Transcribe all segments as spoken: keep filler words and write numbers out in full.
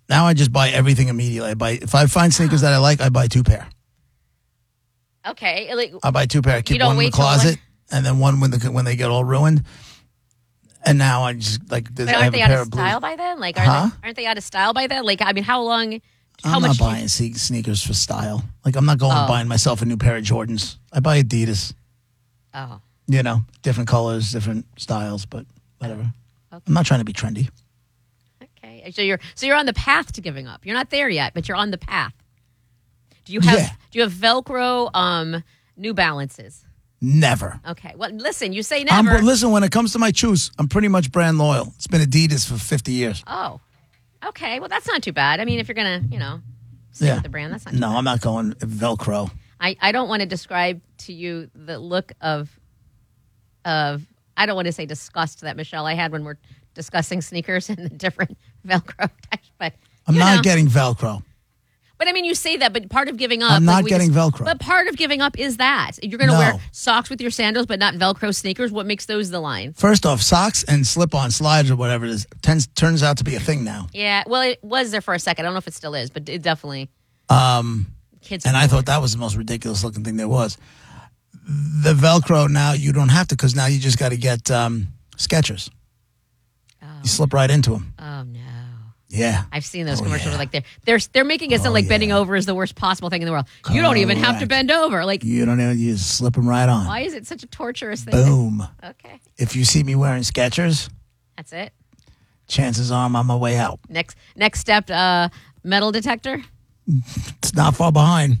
Now I just buy everything immediately. I buy if I find sneakers that I like, I buy two pair. Okay, like I buy two pair. I keep one in the closet, and then one when the when they get all ruined. And now I just like. But I aren't have they a out pair of of style blues. by then? Like, are Huh? they, aren't they out of style by then? Like, I mean, how long? How I'm much not buying you... sneakers for style. Like, I'm not going oh. and buying myself a new pair of Jordans. I buy Adidas. Oh. You know, different colors, different styles, but whatever. Okay. I'm not trying to be trendy. Okay, so you're so you're on the path to giving up. You're not there yet, but you're on the path. Do you have yeah. Do you have Velcro um, New Balances? Never. Okay. Well, listen, you say never. I'm, listen, when it comes to my shoes, I'm pretty much brand loyal. It's been Adidas for fifty years. Oh. Okay, well, that's not too bad. I mean, if you're going to, you know, stay yeah. with the brand, that's not too no, bad. No, I'm not going Velcro. I, I don't want to describe to you the look of, of I don't want to say disgust that, Michelle, I had when we're discussing sneakers and the different Velcro types. But, I'm not know. getting Velcro. But, I mean, you say that, but part of giving up. I'm not like getting just, Velcro. But part of giving up is that. You're going to no. wear socks with your sandals, but not Velcro sneakers. What makes those the line? First off, socks and slip-on slides or whatever it is tends, turns out to be a thing now. Yeah, well, it was there for a second. I don't know if it still is, but it definitely. Um, kids. And I thought that was the most ridiculous-looking thing there was. The Velcro, now you don't have to because now you just got to get um, Skechers. Oh. You slip right into them. Oh, no. Yeah. I've seen those oh, commercials. Yeah. Like they're they're they're making it sound oh, like yeah. bending over is the worst possible thing in the world. Correct. You don't even have to bend over. Like you don't even. You just slip them right on. Why is it such a torturous thing? Boom. Okay. If you see me wearing Skechers, that's it. Chances are I'm on my way out. Next next step, uh, metal detector. It's not far behind.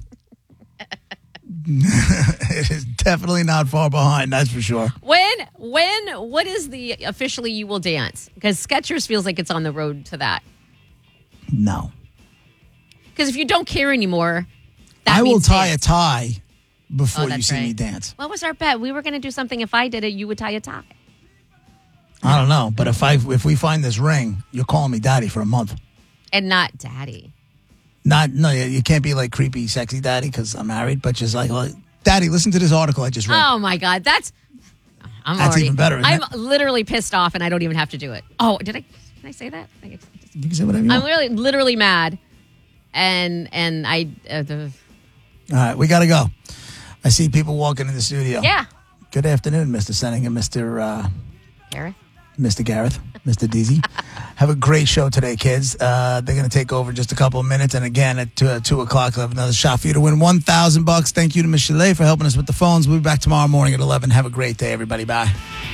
It is definitely not far behind. That's for sure. When when what is the officially you will dance? Because Skechers feels like it's on the road to that. No. Because if you don't care anymore, that I will tie dance. a tie before oh, you see right. me dance. What was our bet? We were going to do something. If I did it, you would tie a tie. I don't know, but if I if we find this ring, you're calling me daddy for a month. And not daddy. Not no, you can't be like creepy, sexy daddy because I'm married, but just like, like, daddy, listen to this article I just read. Oh my God, that's I'm that's already, even better. Isn't I'm it? literally pissed off, and I don't even have to do it. Oh, did I? Did I say that? I think I You can say whatever you I'm want. really literally mad, and and I. Uh, the, All right, we got to go. I see people walking in the studio. yeah. Good afternoon, Mister Senning and Mister Uh, Gareth. Mister Gareth, Mister Deasy. Have a great show today, kids. Uh, they're going to take over just a couple of minutes. And again, at two, uh, two o'clock, they'll have another shot for you to win one thousand bucks. Thank you to Miz Chalet for helping us with the phones. We'll be back tomorrow morning at eleven. Have a great day, everybody. Bye.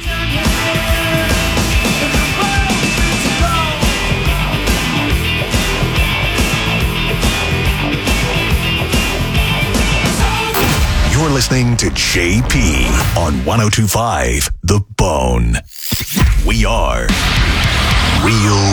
You're listening to J P on one oh two point five The Bone. We are Real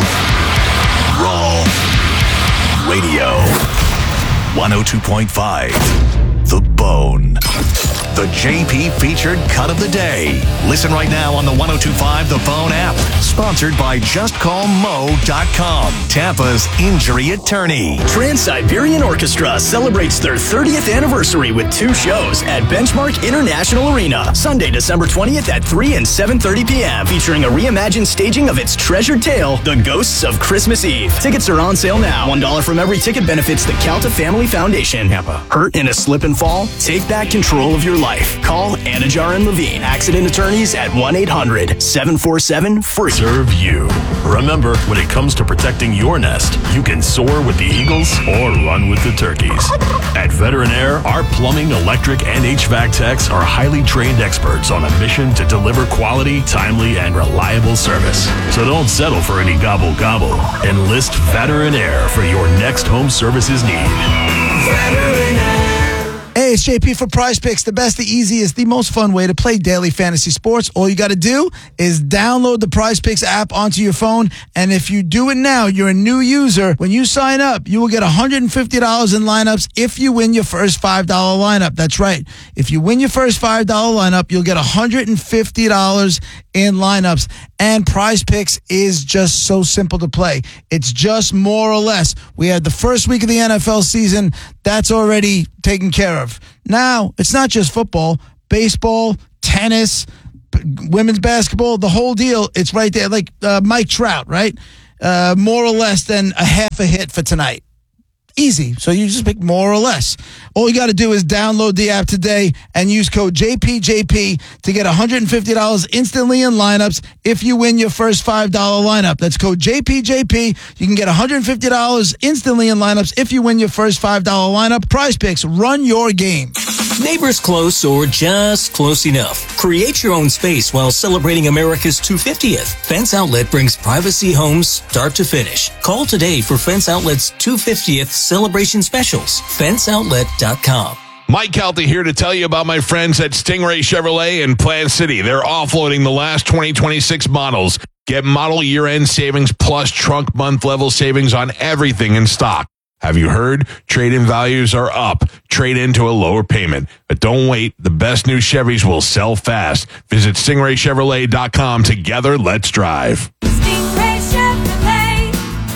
Raw Radio. one oh two point five The Bone. The J P featured cut of the day. Listen right now on the one oh two point five The Bone app. Sponsored by just call mo dot com, Tampa's injury attorney. Trans-Siberian Orchestra celebrates their thirtieth anniversary with two shows at Benchmark International Arena. Sunday, December twentieth at three and seven thirty p.m. Featuring a reimagined staging of its treasured tale, The Ghosts of Christmas Eve. Tickets are on sale now. one dollar from every ticket benefits the Calta Family Foundation. Tampa. Hurt in a slip and fall? Take back control of your life. Call Anajar and Levine. Accident attorneys at one eight hundred seven four seven free. Serve you. Remember, when it comes to protecting your nest, you can soar with the eagles or run with the turkeys. At Veteran Air, our plumbing, electric, and H V A C techs are highly trained experts on a mission to deliver quality, timely, and reliable service. So don't settle for any gobble-gobble. Enlist Veteran Air for your next home services need. Veteran Air. Hey, it's J P for Prize Picks, the best, the easiest, the most fun way to play daily fantasy sports. All you got to do is download the Prize Picks app onto your phone, and if you do it now, you're a new user. When you sign up, you will get one hundred fifty dollars in lineups if you win your first five dollar lineup. That's right. If you win your first five dollar lineup, you'll get one hundred fifty dollars in lineups. And Prize Picks is just so simple to play. It's just more or less. We had the first week of the N F L season. That's already taken care of. Now, it's not just football, baseball, tennis, b- women's basketball, the whole deal. It's right there. Like uh, Mike Trout, right? uh, more or less than a half a hit for tonight. Easy. So you just pick more or less. All you got to do is download the app today and use code J P J P to get one hundred fifty dollars instantly in lineups if you win your first five dollar lineup. That's code J P J P. You can get one hundred fifty dollars instantly in lineups if you win your first five dollar lineup. Prize Picks, run your game. Neighbors close or just close enough. Create your own space while celebrating America's two hundred fiftieth. Fence Outlet brings privacy homes start to finish. Call today for Fence Outlet's two hundred fiftieth celebration specials. fence outlet dot com. Mike Calta here to tell you about my friends at Stingray Chevrolet in Plant City. They're offloading the last twenty twenty-six models. Get model year-end savings plus trunk month level savings on everything in stock. Have you heard? Trade-in values are up. Trade into a lower payment. But don't wait. The best new Chevys will sell fast. Visit stingray chevrolet dot com. Together, let's drive. Stingray Chevrolet.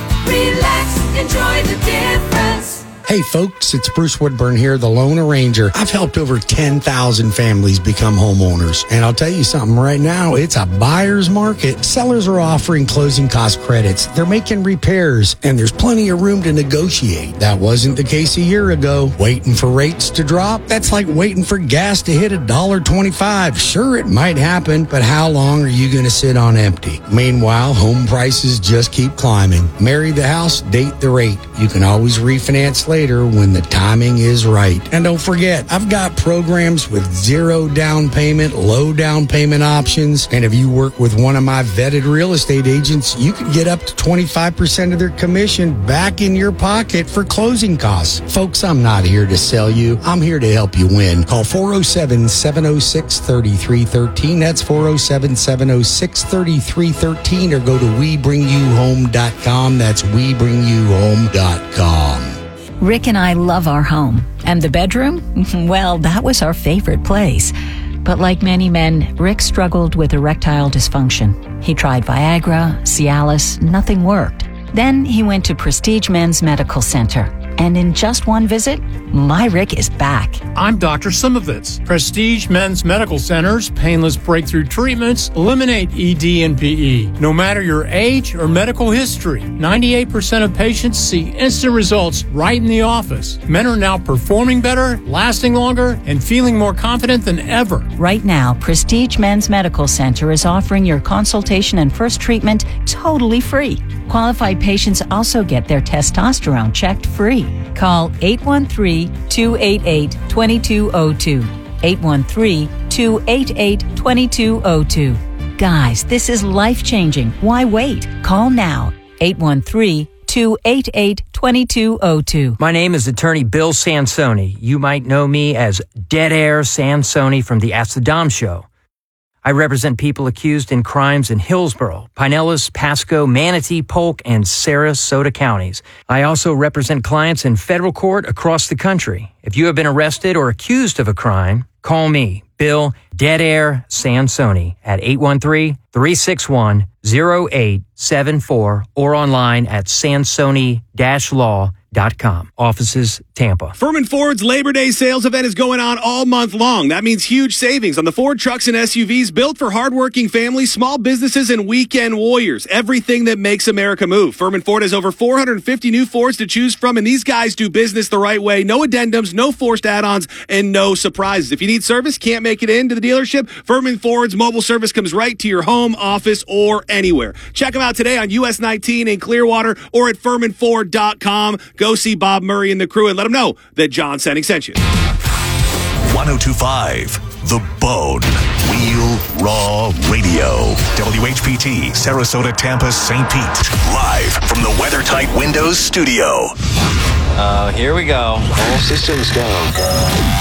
Relax, enjoy the difference. Hey folks, it's Bruce Woodburn here, the Lone Arranger. I've helped over ten thousand families become homeowners. And I'll tell you something right now, it's a buyer's market. Sellers are offering closing cost credits. They're making repairs, and there's plenty of room to negotiate. That wasn't the case a year ago. Waiting for rates to drop? That's like waiting for gas to hit one dollar twenty-five. Sure, it might happen, but how long are you going to sit on empty? Meanwhile, home prices just keep climbing. Marry the house, date the rate. You can always refinance later when the timing is right. And don't forget, I've got programs with zero down payment, low down payment options. And if you work with one of my vetted real estate agents, you can get up to twenty-five percent of their commission back in your pocket for closing costs. Folks, I'm not here to sell you. I'm here to help you win. Call four oh seven, seven oh six, three three one three. That's four oh seven, seven oh six, three three one three, or go to we bring you home dot com. That's we bring you home dot com. Rick and I love our home. And the bedroom? Well, that was our favorite place. But like many men, Rick struggled with erectile dysfunction. He tried Viagra, Cialis, nothing worked. Then he went to Prestige Men's Medical Center. And in just one visit, my Rick is back. I'm Doctor Simovitz. Prestige Men's Medical Center's painless breakthrough treatments eliminate E D and P E. No matter your age or medical history, ninety-eight percent of patients see instant results right in the office. Men are now performing better, lasting longer, and feeling more confident than ever. Right now, Prestige Men's Medical Center is offering your consultation and first treatment totally free. Qualified patients also get their testosterone checked free. Call eight one three, two eight eight, two two zero two. eight one three, two eight eight, two two zero two. Guys, this is life-changing. Why wait? Call now. eight one three, two eight eight, two two zero two. My name is Attorney Bill Sansoni. You might know me as Dead Air Sansoni from the Ask the Dom Show. I represent people accused in crimes in Hillsborough, Pinellas, Pasco, Manatee, Polk, and Sarasota counties. I also represent clients in federal court across the country. If you have been arrested or accused of a crime, call me, Bill Dead Air Sansoni, at eight one three, three six one, zero eight seven four or online at sansoni dash law dot com. Offices, Tampa. Furman Ford's Labor Day sales event is going on all month long. That means huge savings on the Ford trucks and S U Vs built for hardworking families, small businesses, and weekend warriors. Everything that makes America move. Furman Ford has over four hundred fifty new Fords to choose from, and these guys do business the right way. No addendums, no forced add-ons, and no surprises. If you need service, can't make it into the dealership, Furman Ford's mobile service comes right to your home, office, or anywhere. Check them out today on U S nineteen in Clearwater or at furman ford dot com. Go see Bob Murray and the crew and let them know that John Senning sent you. one oh two point five The Bone. Real Raw Radio. W H P T, Sarasota, Tampa, Saint Pete. Live from the WeatherTight Windows studio. Uh, here we go. All systems go.